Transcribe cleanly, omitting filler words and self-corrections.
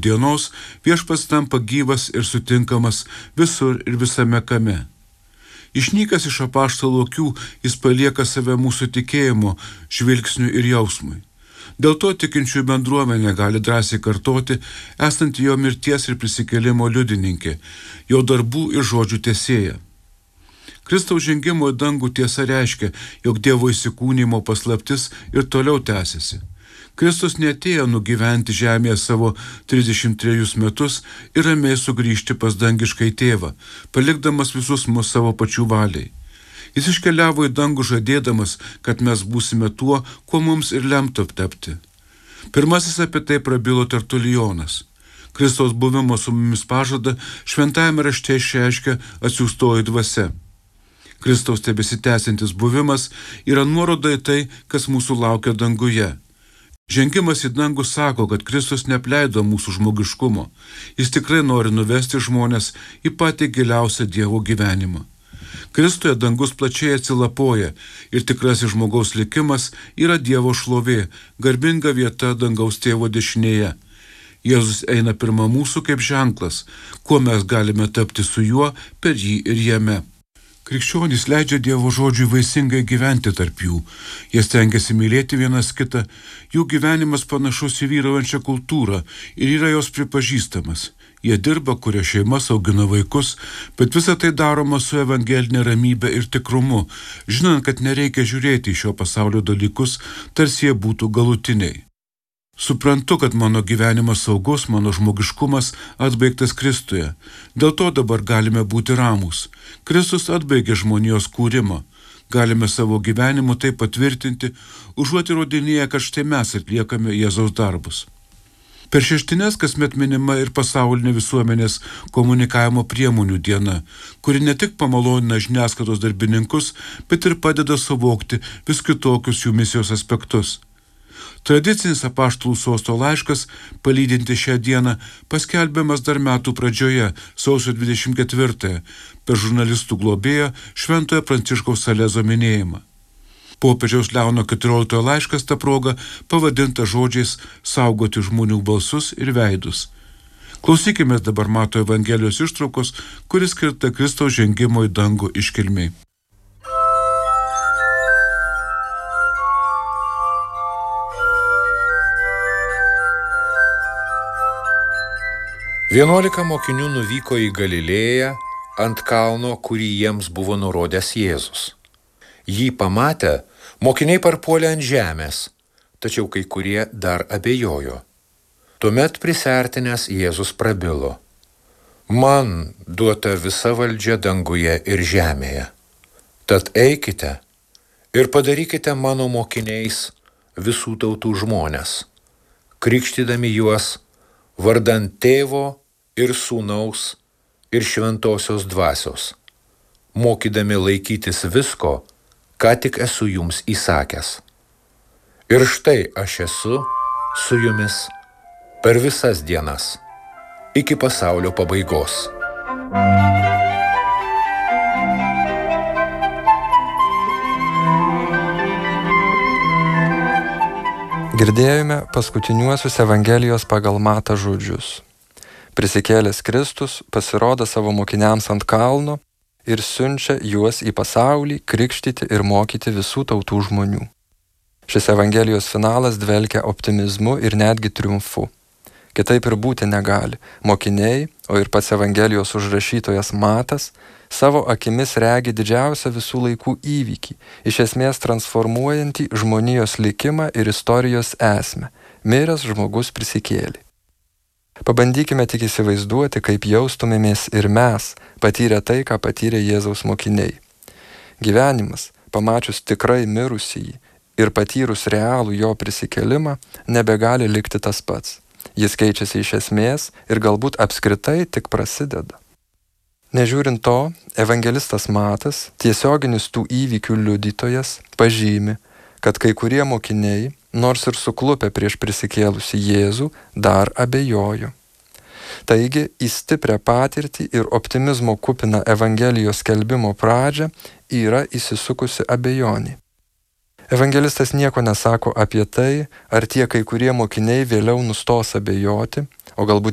dienos Viešpats tampa gyvas ir sutinkamas visur ir visame kame. Išnykęs iš apaštalų akių, jis palieka save mūsų tikėjimo, žvilgsniui ir jausmui. Dėl to tikinčiųjų bendruomenė gali drąsiai kartoti, esant jo mirties ir prisikėlimo liudininkė, jo darbų ir žodžių tęsėja. Kristaus žengimo į dangų tiesa reiškia, jog Dievo įsikūnymo paslaptis ir toliau tęsiasi. Kristus neatėjo nugyventi žemėje savo 33 metus ir ramiai sugrįžti pas dangiškai tėvą, palikdamas visus mus savo pačių valiai. Jis iškeliavo į dangų žadėdamas, kad mes būsime tuo, kuo mums ir lemta tapti. Pirmasis apie tai prabilo Tertulijonas. Kristaus buvimo su mumis pažadą šventajame rašte išreiškia atsiųstoji dvasia. Kristaus tebesitęsiantis buvimas yra nuoroda į tai, kas mūsų laukia danguje. Žengimas į dangų sako, kad Kristus neapleido mūsų žmogiškumo. Jis tikrai nori nuvesti žmones į patį giliausią Dievo gyvenimą. Kristuje dangus plačiai atsilapoja ir tikrasis žmogaus likimas yra Dievo šlovė, garbinga vieta dangaus tėvo dešinėje. Jėzus eina pirma mūsų kaip ženklas, kuo mes galime tapti su juo per jį ir jame. Krikščionys leidžia Dievo žodžiui vaisingai gyventi tarp jų. Jie stengiasi mylėti vienas kitą, jų gyvenimas panašus į vyraujančią kultūrą ir yra jos pripažįstamas. Jie dirba, kuria šeimas, augina vaikus, bet visa tai daroma su evangelinė ramybė ir tikrumu, žinant, kad nereikia žiūrėti į šio pasaulio dalykus, tarsi jie būtų galutiniai. Suprantu, kad mano gyvenimas saugus, mano žmogiškumas atbaigtas Kristuje. Dėl to dabar galime būti ramūs. Kristus atbaigė žmonijos kūrimą. Galime savo gyvenimu tai patvirtinti, užuot įrodinėję, kad štai mes atliekame Jėzaus darbus. Per šeštines kasmet minima ir pasaulinė visuomenės komunikavimo priemonių diena, kuri ne tik pamalonina žiniasklaidos darbininkus, bet ir padeda suvokti vis kitokius jų misijos aspektus. Tradicinis apaštalų sosto laiškas, palydinti šią dieną, paskelbiamas dar metų pradžioje, sausio 24-ąją, per žurnalistų globėjo Šventojo Pranciškaus Salezo minėjimą. Popiežiaus Leono XIV laiškas ta proga pavadinta žodžiais saugoti žmonių balsus ir veidus. Klausykime dabar Mato Evangelijos ištraukos, kuris skirta Kristaus žengimo į dangų iškilmei. 11 mokinių nuvyko į Galilėją ant kalno, kurį jiems buvo nurodęs Jėzus. Jį pamatę, mokiniai parpuolė ant žemės, tačiau kai kurie dar abejojo. Tuomet prisiartinęs Jėzus prabilo: Man duota visa valdžia danguje ir žemėje. Tad eikite ir padarykite mano mokiniais visų tautų žmones, krikštydami juos vardan Tėvo ir Sūnaus ir Šventosios Dvasios, mokydami laikytis visko, ką tik esu jums įsakęs. Ir štai aš esu su jumis per visas dienas, iki pasaulio pabaigos. Girdėjome paskutiniuosius Evangelijos pagal Matą žodžius. Prisikėlęs Kristus pasirodo savo mokiniams ant kalno ir siunčia juos į pasaulį krikštyti ir mokyti visų tautų žmonių. Šis Evangelijos finalas dvelkia optimizmu ir netgi triumfu. Kitaip ir būti negali. Mokiniai, o ir pats Evangelijos užrašytojas Matas, savo akimis regi didžiausią visų laikų įvykį, iš esmės transformuojantį žmonijos likimą ir istorijos esmę. Miręs žmogus prisikėlė. Pabandykime tik įsivaizduoti, kaip jaustumėmės ir mes, patyrę tai, ką patyrė Jėzaus mokiniai. Gyvenimas, pamačius tikrai mirusįjį ir patyrus realų jo prisikėlimą, nebegali likti tas pats. Jis keičiasi iš esmės ir galbūt apskritai tik prasideda. Nežiūrint to, evangelistas Matas, tiesioginis tų įvykių liudytojas, pažymi, kad kai kurie mokiniai, nors ir suklupę prieš prisikėlusį Jėzų, dar abejojo. Taigi, į stiprią patirtį ir optimizmo kupiną Evangelijos skelbimo pradžią yra įsisukusi abejonė. Evangelistas nieko nesako apie tai, ar tie kai kurie mokiniai vėliau nustos abejoti, o galbūt